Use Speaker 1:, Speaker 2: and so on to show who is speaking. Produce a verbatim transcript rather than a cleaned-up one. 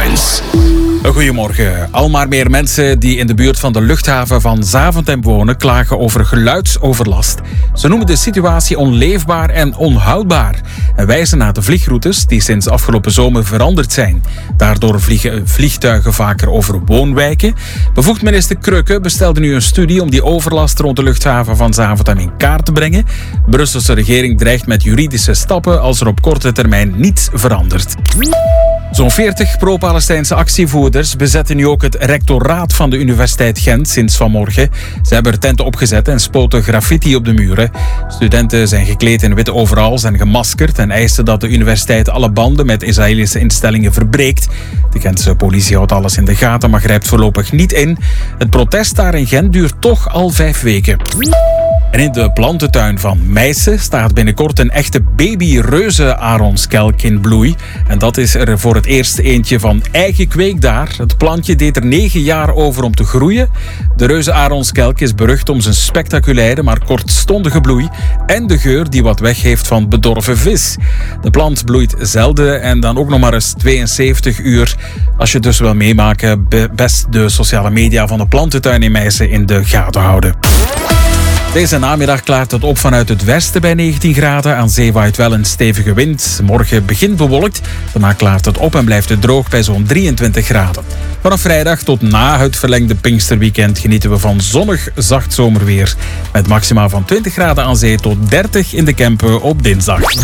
Speaker 1: Headlines.
Speaker 2: Goedemorgen. Al maar meer mensen die in de buurt van de luchthaven van Zaventem wonen klagen over geluidsoverlast. Ze noemen de situatie onleefbaar en onhoudbaar en wijzen naar de vliegroutes die sinds afgelopen zomer veranderd zijn. Daardoor vliegen vliegtuigen vaker over woonwijken. Bevoegd minister Krökke bestelde nu een studie om die overlast rond de luchthaven van Zaventem in kaart te brengen. De Brusselse regering dreigt met juridische stappen als er op korte termijn niets verandert. Zo'n veertig pro-Palestijnse actievoerders bezetten nu ook het rectoraat van de Universiteit Gent sinds vanmorgen. Ze hebben er tenten opgezet en spoten graffiti op de muren. Studenten zijn gekleed in witte overals en gemaskerd en eisen dat de universiteit alle banden met Israëlische instellingen verbreekt. De Gentse politie houdt alles in de gaten, maar grijpt voorlopig niet in. Het protest daar in Gent duurt toch al vijf weken. En in de plantentuin van Meissen staat binnenkort een echte baby-reuzen-aronskelk in bloei. En dat is er voor het eerst eentje van eigen kweek daar. Het plantje deed er negen jaar over om te groeien. De reuzen-aronskelk is berucht om zijn spectaculaire, maar kortstondige bloei en de geur die wat weggeeft van bedorven vis. De plant bloeit zelden en dan ook nog maar eens tweeënzeventig uur. Als je het dus wil meemaken, best de sociale media van de plantentuin in Meissen in de gaten houden. Deze namiddag klaart het op vanuit het westen bij negentien graden. Aan zee waait wel een stevige wind. Morgen begint bewolkt. Daarna klaart het op en blijft het droog bij zo'n drieëntwintig graden. Vanaf vrijdag tot na het verlengde Pinksterweekend genieten we van zonnig, zacht zomerweer. Met maxima van twintig graden aan zee tot dertig in de Kempen op dinsdag.